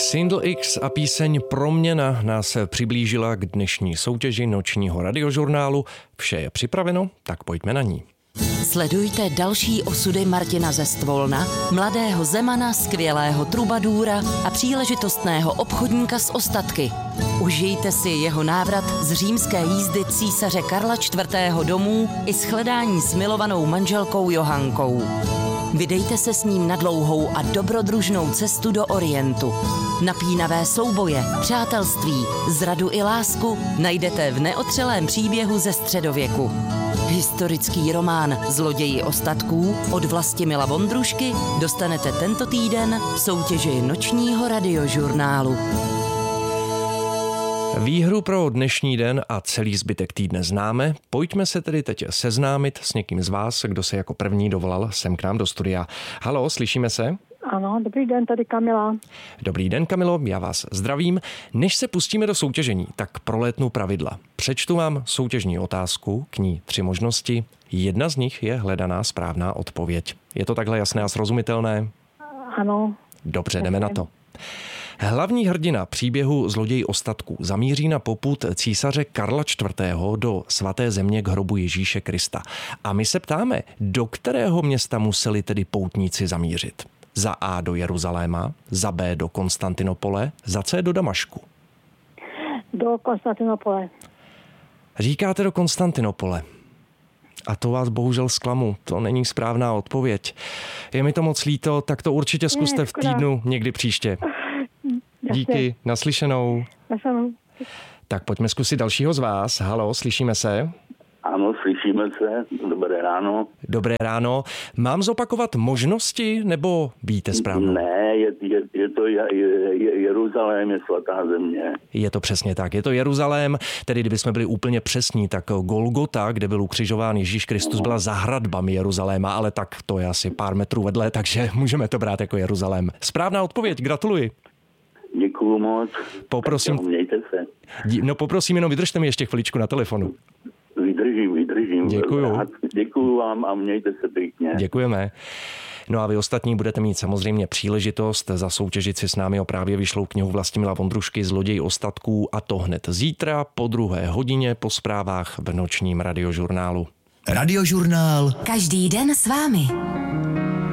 Sindel X a píseň Proměna nás přiblížila k dnešní soutěži nočního radiožurnálu. Vše je připraveno, tak pojďme na ní. Sledujte další osudy Martina ze Stvolna, mladého zemana, skvělého trubadůra a příležitostného obchodníka s ostatky. Užijte si jeho návrat z římské jízdy císaře Karla IV. Domů i shledání s milovanou manželkou Johankou. Vydejte se s ním na dlouhou a dobrodružnou cestu do Orientu. Napínavé souboje, přátelství, zradu i lásku najdete v neotřelém příběhu ze středověku. Historický román Zloději ostatků od Vlastimila Vondrušky dostanete tento týden v soutěži nočního radiožurnálu. Výhru pro dnešní den a celý zbytek týdne známe. Pojďme se tedy teď seznámit s někým z vás, kdo se jako první dovolal sem k nám do studia. Haló, slyšíme se? Ano, dobrý den, tady Kamila. Dobrý den, Kamilo, já vás zdravím. Než se pustíme do soutěžení, tak prolétnu pravidla. Přečtu vám soutěžní otázku, k ní 3 možnosti. Jedna z nich je hledaná správná odpověď. Je to takhle jasné a srozumitelné? Ano. Dobře, jdeme na to. Hlavní hrdina příběhu Zloději ostatků zamíří na popud císaře Karla IV. Do svaté země k hrobu Ježíše Krista. A my se ptáme, do kterého města museli tedy poutníci zamířit? Za A do Jeruzaléma, za B do Konstantinopole, za C do Damašku. Do Konstantinopole. Říkáte do Konstantinopole. A to vás bohužel zklamu, to není správná odpověď. Je mi to moc líto, tak to určitě zkuste v týdnu někdy příště. Díky, naslyšenou. Tak pojďme zkusit dalšího z vás. Haló, slyšíme se? Ano, slyšíme se. Dobré ráno. Dobré ráno. Mám zopakovat možnosti, nebo víte správně? Ne, je to Jeruzalém, je svatá země. Je to přesně tak, je to Jeruzalém, tedy kdybychom byli úplně přesní, tak Golgota, kde byl ukřižován Ježíš Kristus, byla za hradbami Jeruzaléma, ale tak to je asi pár metrů vedle, takže můžeme to brát jako Jeruzalém. Správná odpověď, gratuluji. Děkuju moc. Poprosím. Mějte se. Poprosím, jenom vydržte mi ještě chviličku na telefonu. Vydržím. Děkuju. Děkuju vám a mějte se pěkně. Děkujeme. No a vy ostatní budete mít samozřejmě příležitost zasoutěžit si s námi o právě vyšlou knihu Vlastimila Vondrušky Zloději ostatků, a to hned zítra po 2. hodině po zprávách v nočním radiožurnálu. Radiožurnál. Každý den s vámi.